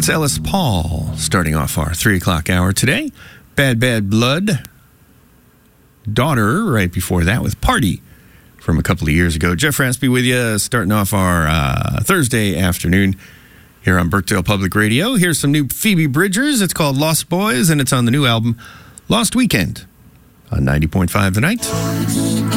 That's Ellis Paul starting off our 3 o'clock hour today. Bad Bad Blood. Daughter right before that with Party from a couple of years ago. Jeff Raspy with you starting off our Thursday afternoon here on Burkdale Public Radio. Here's some new Phoebe Bridgers. It's called Lost Boys, and it's on the new album Lost Weekend on 90.5 The Night.